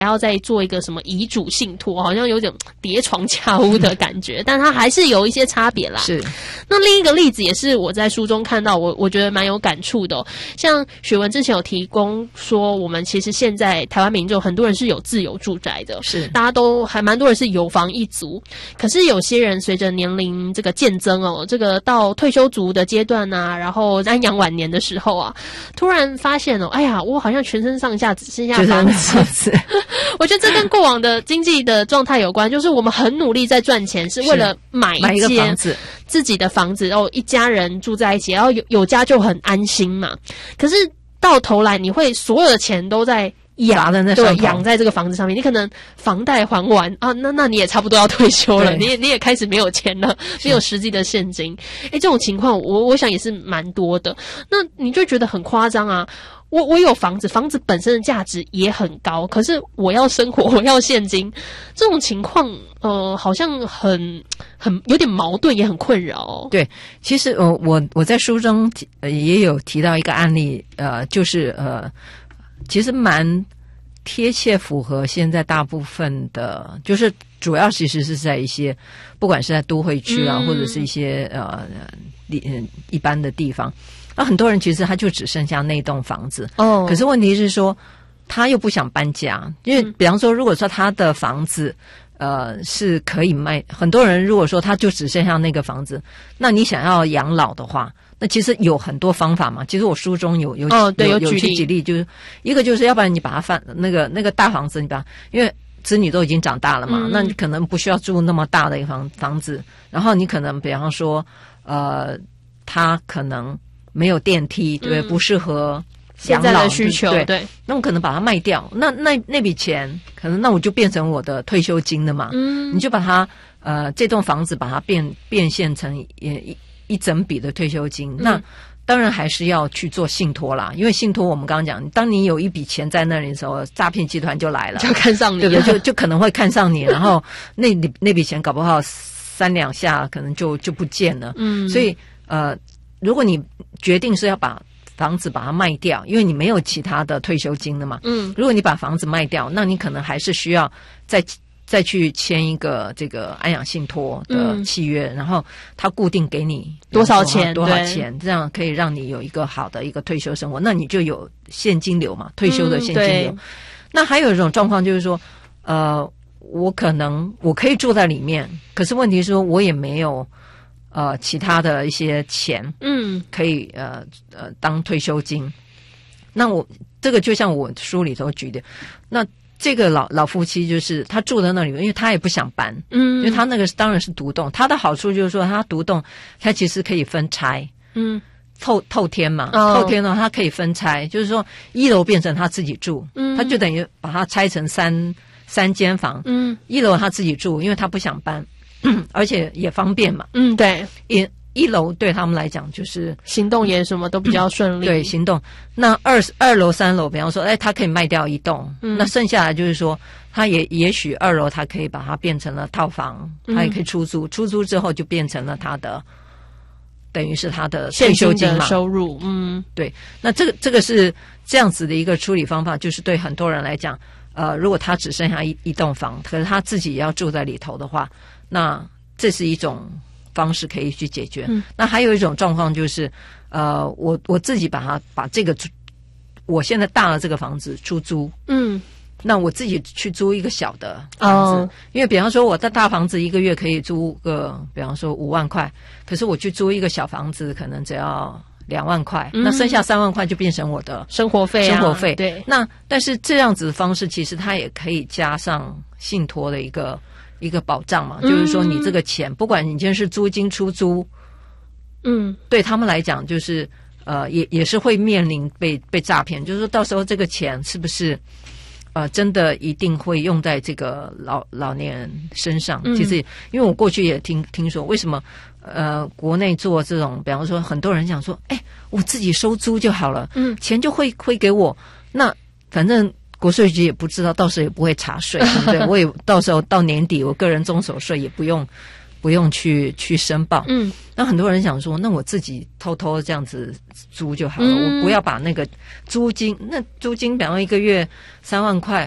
还要再做一个什么遗嘱信托，好像有点叠床架屋的感觉，但它还是有一些差别啦。 是。 那另一个例子也是我在书中看到，我觉得蛮有感触的像雪文之前有提供说，我们其实现在台湾民众很多人是有自有住宅的， 是大家都还蛮多人是有房一族，可是有些人随着年龄这个渐增这个到退休族的阶段啊，然后安养晚年的时候啊，突然发现哎呀，我好像全身上下只剩下房子。我觉得这跟过往的经济的状态有关，就是我们很努力在赚钱，是为了买一个房子，自己的房子，然后一家人住在一起，然后有家就很安心嘛。可是到头来，你会所有的钱都在养在这个房子上面，你可能房贷还完啊，那你也差不多要退休了，你也开始没有钱了，没有实际的现金。这种情况我想也是蛮多的。那你就觉得很夸张啊。我有房子本身的价值也很高，可是我要生活，我要现金，这种情况好像很有点矛盾，也很困扰对，其实我在书中也有提到一个案例，就是其实蛮贴切符合现在大部分的，就是主要其实是在一些不管是在都会区啊，或者是一些一般的地方。很多人其实他就只剩下那栋房子可是问题是说他又不想搬家，因为比方说如果说他的房子是可以卖，很多人如果说他就只剩下那个房子，那你想要养老的话，那其实有很多方法嘛。其实我书中有去举例，就是一个就是要不然你把它放那个大房子，你把它，因为子女都已经长大了嘛，那你可能不需要住那么大的一个房子，然后你可能比方说他可能没有电梯，对，不适合养老的需求，对，那我可能把它卖掉，那笔钱可能那我就变成我的退休金了嘛，你就把它这栋房子把它变现成一整笔的退休金，那当然还是要去做信托啦，因为信托我们刚刚讲，当你有一笔钱在那里的时候，诈骗集团就来了， 就看上你了， 对不对？就可能会看上你，然后那笔钱搞不好3两下可能就不见了，所以如果你决定是要把房子把它卖掉，因为你没有其他的退休金了嘛，如果你把房子卖掉，那你可能还是需要再去签一个这个安养信托的契约，然后他固定给你多少钱， 这样可以让你有一个好的一个退休生活，那你就有现金流嘛，退休的现金流。那还有一种状况就是说我可以住在里面，可是问题是说我也没有其他的一些钱可以当退休金。那我这个就像我书里头举的，那这个老夫妻就是他住在那里，因为他也不想搬，因为他那个当然是独栋，他的好处就是说他独栋他其实可以分拆，透天嘛，透天呢他可以分拆，就是说1楼变成他自己住，他就等于把它拆成三间房，1楼他自己住，因为他不想搬，而且也方便嘛， 对， 一楼对他们来讲就是行动也什么都比较顺利， 对，行动。那二楼3楼比方说他可以卖掉一栋，那剩下来就是说他也许2楼他可以把它变成了套房，他也可以出租，出租之后就变成了他的等于是他的退休金嘛， 收入。 对，那这个是这样子的一个处理方法，就是对很多人来讲如果他只剩下一栋房，可是他自己也要住在里头的话，那这是一种方式可以去解决。那还有一种状况就是我自己把这个我现在大的这个房子出租，那我自己去租一个小的房子，因为比方说我的大房子一个月可以租个比方说5万块，可是我去租一个小房子可能只要2万块，那剩下3万块就变成我的生活费对，那但是这样子的方式其实它也可以加上信托的一个保障嘛，就是说你这个钱不管你今天是租金出租，对他们来讲就是也是会面临被诈骗，就是说到时候这个钱是不是真的一定会用在这个老年人身上。其实因为我过去也听说为什么国内做这种比方说很多人想说我自己收租就好了，钱就会给我，那反正国税局也不知道，到时候也不会查税，对不对？我也到时候到年底我个人综所税也不用去申报。那很多人想说那我自己偷偷这样子租就好了，我不要把那个租金比方说一个月3万块，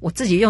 我自己用